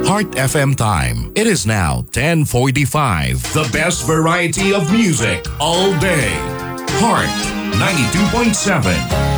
Heart FM time. It is now 10:45. The best variety of music all day. Heart 92.7.